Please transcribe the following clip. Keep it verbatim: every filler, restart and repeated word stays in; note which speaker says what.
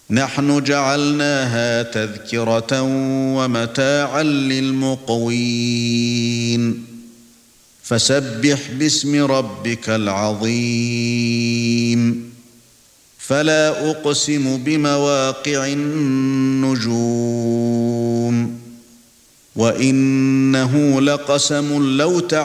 Speaker 1: نحن جعلناها تذكرة ومتاعا للمقوين فسبح باسم ربك العظيم فلا أقسم بمواقع النجوم وإنه لقسم لو تعلمون